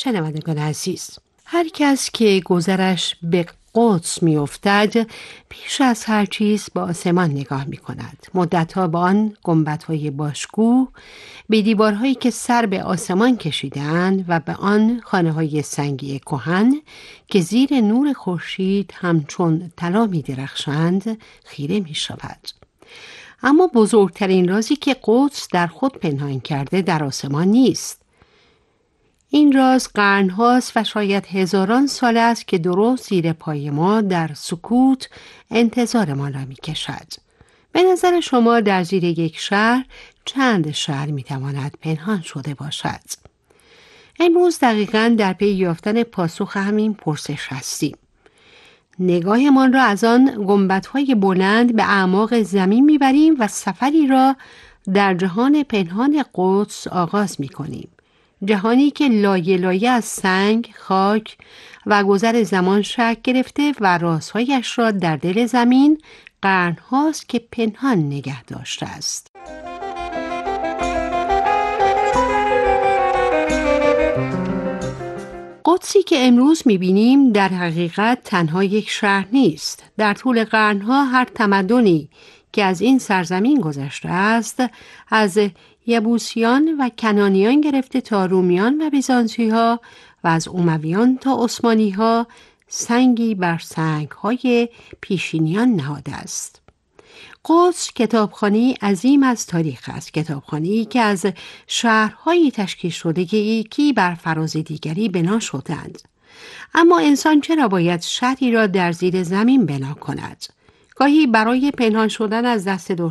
شنوندگان عزیز، هر کس که گذرش به قدس می افتد پیش از هر چیز به آسمان نگاه می کند. مدتها به آن گنبدهای باشکوه، به دیوارهایی که سر به آسمان کشیدند و به آن خانه‌های سنگی کهن که زیر نور خورشید همچون طلا می درخشند خیره می شود. اما بزرگترین رازی که قدس در خود پنهان کرده در آسمان نیست. این راز قرن‌هاست و شاید هزاران سال است که درست زیر پای ما در سکوت انتظارمان را می‌کشد. به نظر شما در زیر یک شهر چند شهر می‌تواند پنهان شده باشد؟ امروز دقیقاً در پی یافتن پاسخ همین پرسش هستیم. نگاهمان را از آن گنبدهای بلند به اعماق زمین می‌بریم و سفری را در جهان پنهان قدس آغاز می‌کنیم. جهانی که لایه لایه از سنگ، خاک و گذر زمان شکل گرفته و رازهایش را در دل زمین قرن‌هاست که پنهان نگه داشته است. قدسی که امروز می‌بینیم در حقیقت تنها یک شهر نیست. در طول قرن‌ها هر تمدنی که از این سرزمین گذشته است، از یبوسیان و کنانیان گرفته تا رومیان و بیزانسی‌ها و از امویان تا عثمانی‌ها، سنگی بر سنگ‌های پیشینیان نهاده است. قدس کتابخانه‌ای عظیم از تاریخ است، کتابخانه‌ای که از شهرهایی تشکیل شده که یکی بر فراز دیگری بنا شدند. اما انسان چرا باید شهری را در زیر زمین بنا کند؟ گاهی برای پنهان شدن از دست